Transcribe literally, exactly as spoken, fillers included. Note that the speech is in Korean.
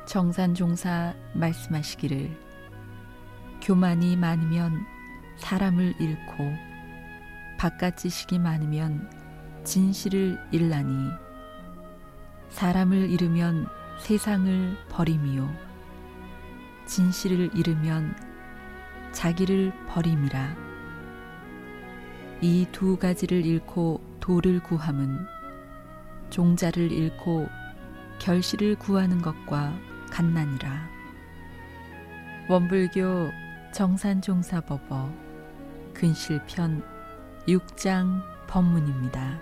정산종사 말씀하시기를 교만이 많으면 사람을 잃고 바깥지식이 많으면 진실을 잃나니 사람을 잃으면 세상을 버림이요 진실을 잃으면 자기를 버림이라. 이 두 가지를 잃고 도를 구함은 종자를 잃고 결실을 구하는 것과 같나니라. 원불교 정산종사법어 근실편 육 장 법문입니다.